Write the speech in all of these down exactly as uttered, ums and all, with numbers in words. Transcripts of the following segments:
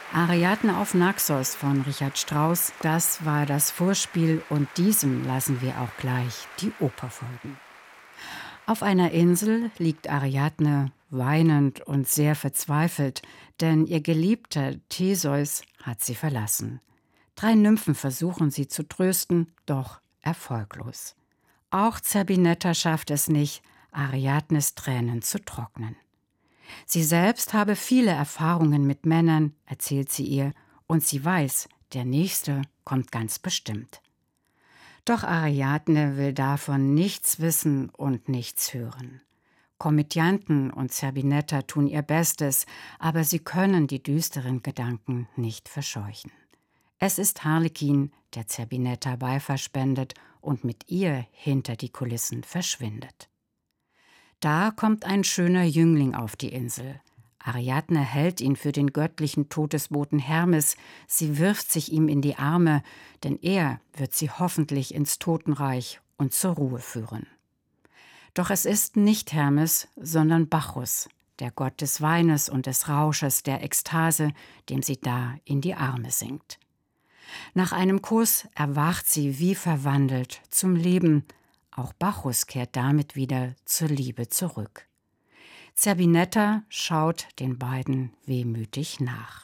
Ariadne auf Naxos von Richard Strauss, das war das Vorspiel und diesem lassen wir auch gleich die Oper folgen. Auf einer Insel liegt Ariadne weinend und sehr verzweifelt, denn ihr Geliebter Theseus hat sie verlassen. Drei Nymphen versuchen sie zu trösten, doch erfolglos. Auch Zerbinetta schafft es nicht, Ariadnes Tränen zu trocknen. Sie selbst habe viele Erfahrungen mit Männern, erzählt sie ihr, und sie weiß, der Nächste kommt ganz bestimmt. Doch Ariadne will davon nichts wissen und nichts hören. Komödianten und Zerbinetta tun ihr Bestes, aber sie können die düsteren Gedanken nicht verscheuchen. Es ist Harlekin, der Zerbinetta Beifall spendet und mit ihr hinter die Kulissen verschwindet. Da kommt ein schöner Jüngling auf die Insel. Ariadne hält ihn für den göttlichen Todesboten Hermes. Sie wirft sich ihm in die Arme, denn er wird sie hoffentlich ins Totenreich und zur Ruhe führen. Doch es ist nicht Hermes, sondern Bacchus, der Gott des Weines und des Rausches, der Ekstase, dem sie da in die Arme sinkt. Nach einem Kuss erwacht sie wie verwandelt zum Leben. Auch Bacchus kehrt damit wieder zur Liebe zurück. Zerbinetta schaut den beiden wehmütig nach.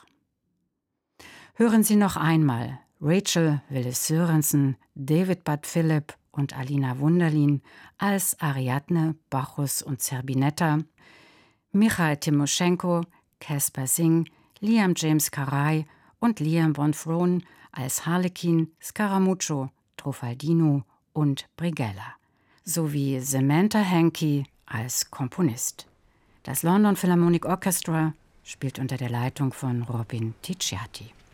Hören Sie noch einmal Rachel Willis Sørensen, David Bad Philipp und Alina Wunderlin als Ariadne, Bacchus und Zerbinetta, Michael Timoschenko, Caspar Singh, Liam James Caray und Liam Bonfron als Harlekin, Scaramuccio, Truffaldino und Brigella, sowie Samantha Hankey als Komponist. Das London Philharmonic Orchestra spielt unter der Leitung von Robin Ticciati.